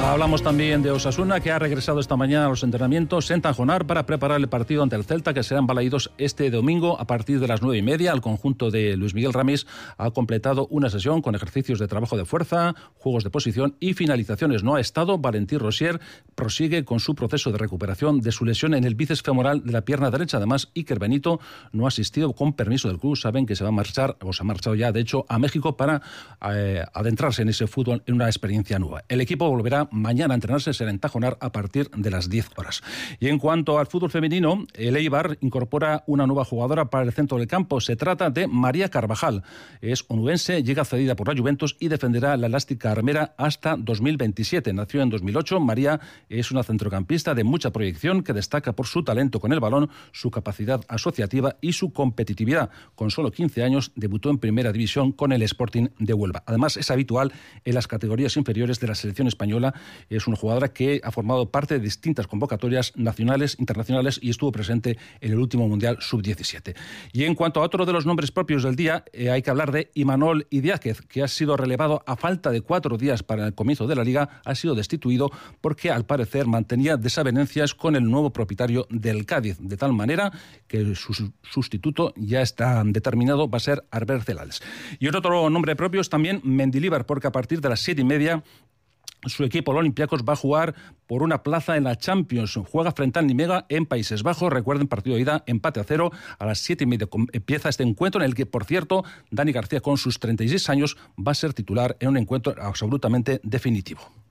Hablamos también de Osasuna, que ha regresado esta mañana a los entrenamientos en Tajonar para preparar el partido ante el Celta, que serán Balaídos este domingo a partir de las 9:30. El conjunto de Luis Miguel Ramis ha completado una sesión con ejercicios de trabajo de fuerza, juegos de posición y finalizaciones. No ha estado. Valentín Rosier prosigue con su proceso de recuperación de su lesión en el bíceps femoral de la pierna derecha. Además, Iker Benito no ha asistido con permiso del club. Saben que se va a marchar, o se ha marchado ya, de hecho, a México para adentrarse en ese fútbol, en una experiencia nueva. El equipo volverá mañana a entrenarse en Tajonar a partir de las 10 horas. Y en cuanto al fútbol femenino, el Eibar incorpora una nueva jugadora para el centro del campo. Se trata de María Carvajal. Es onubense, llega cedida por la Juventus y defenderá la elástica armera hasta 2027. Nació en 2008. María es una centrocampista de mucha proyección que destaca por su talento con el balón, su capacidad asociativa y su competitividad. Con solo 15 años debutó en Primera División con el Sporting de Huelva. Además, es habitual en las categorías inferiores de la selección española. Es una jugadora que ha formado parte de distintas convocatorias nacionales, internacionales y estuvo presente en el último Mundial Sub-17. Y en cuanto a otro de los nombres propios del día, hay que hablar de Imanol Idiáquez, que ha sido relevado a falta de 4 días para el comienzo de la Liga. Ha sido destituido porque, al parecer, mantenía desavenencias con el nuevo propietario del Cádiz, de tal manera que su sustituto ya está determinado, va a ser Albert Celades. Y otro nombre propio es también Mendilibar, porque a partir de las 7:30 su equipo, el Olympiacos, va a jugar por una plaza en la Champions. Juega frente al Nimega en Países Bajos. Recuerden, partido de ida, empate a 0. A las 7:30 empieza este encuentro en el que, por cierto, Dani García, con sus 36 años, va a ser titular en un encuentro absolutamente definitivo.